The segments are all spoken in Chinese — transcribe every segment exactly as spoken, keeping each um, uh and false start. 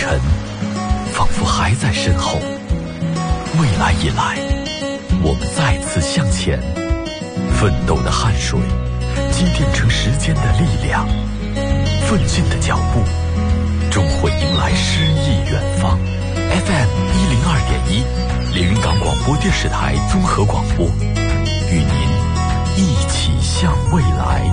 尘仿佛还在身后，未来已来，我们再次向前，奋斗的汗水积淀成时间的力量，奋进的脚步终会迎来诗意远方。 F M 一零二点一，连云港广播电视台综合广播，与您一起向未来。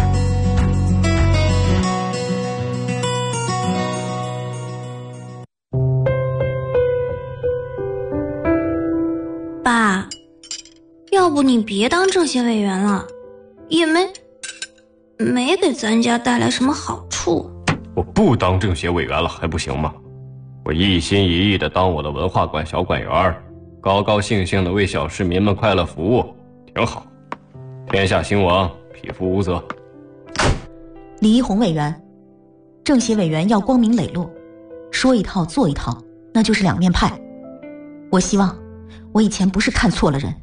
爸，要不你别当政协委员了，也没没给咱家带来什么好处。 我不当政协委员了还不行吗？我一心一意地当我的文化馆小馆员，高高兴兴地为小市民们快乐服务，挺好。天下兴亡，匹夫无责。 李一红委员，政协委员要光明磊落，说一套做一套，那就是两面派。我希望我以前不是看错了人。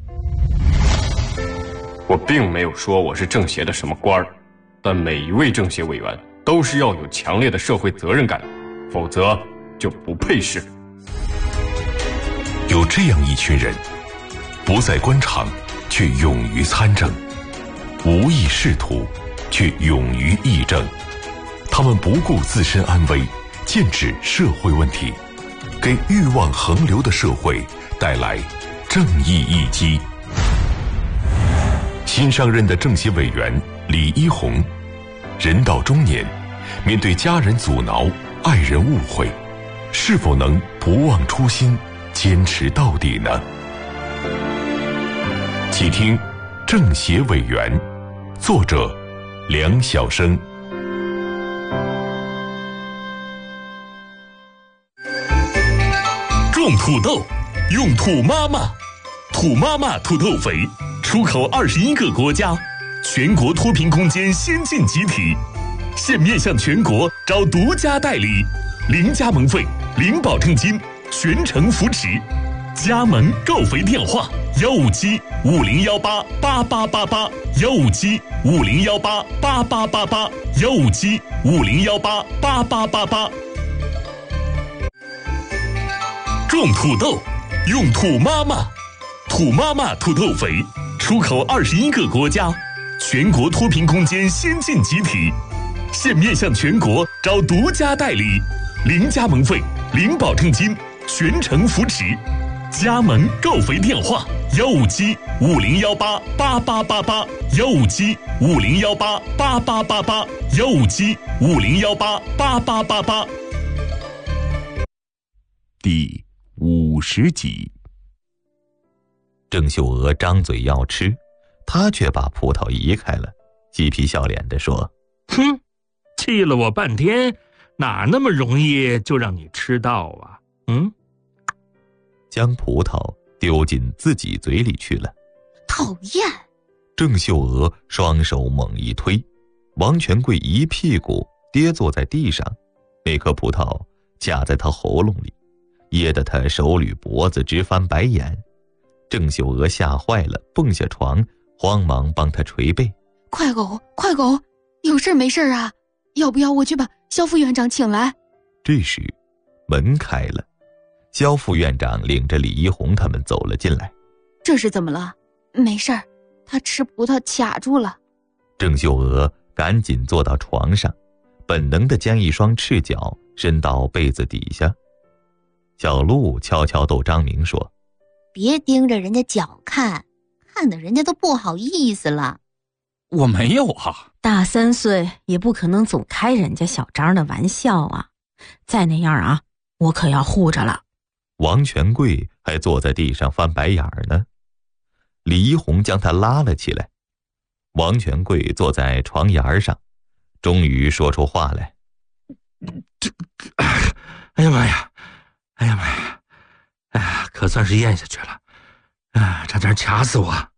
我并没有说我是政协的什么官儿，但每一位政协委员都是要有强烈的社会责任感，否则就不配事。 有这样一群人，不在官场却勇于参政，无意仕途却勇于议政。他们不顾自身安危，剑指社会问题，给欲望横流的社会带来正义一击。新上任的政协委员李一红，人到中年，面对家人阻挠、爱人误会，是否能不忘初心，坚持到底呢？请听《政协委员》，作者梁晓声。 种土豆，用土妈妈，土妈妈土豆肥，出口二十一个国家，全国脱贫攻坚先进集体，现面向全国招独家代理，零加盟费，零保证金，全程扶持。加盟购肥电话：幺五七五零幺八八八八八，幺五七五零幺八八八八八，幺五七五零幺八八八八八。种土豆，用土妈妈，土妈妈土豆肥，出口二十一个国家，全国脱贫攻坚先进集体，现面向全国招独家代理，零加盟费，零保证金，全程扶持。加盟购肥电话：幺五七五零幺八八八八八，幺五七五零幺八八八八八，幺五七五零幺八八八八八。 第五十集。 郑秀娥张嘴要吃，她却把葡萄移开了，嬉皮笑脸地说： 哼，气了我半天，哪那么容易就让你吃到啊？嗯， 将葡萄丢进自己嘴里去了。 讨厌！ 郑秀娥双手猛一推，王权贵一屁股跌坐在地上，那颗葡萄卡在他喉咙里，噎得他手捋脖子直翻白眼。郑秀娥吓坏了，蹦下床，慌忙帮他捶背。 快狗，快狗，有事没事啊？要不要我去把肖副院长请来？ 这时门开了，肖副院长领着李一红他们走了进来。 这是怎么了？没事儿，他吃葡萄卡住了。 郑秀娥赶紧坐到床上，本能地将一双赤脚伸到被子底下。小陆悄悄逗张明说： 别盯着人家脚看，看得人家都不好意思了。 我没有啊， 大三岁也不可能总开人家小张的玩笑啊，再那样啊，我可要护着了。 王权贵还坐在地上翻白眼儿呢，李一红将他拉了起来。王权贵坐在床沿上，终于说出话来： 这，哎呀妈呀，哎呀妈呀，哎呀，可算是咽下去了，哎，差点卡死我。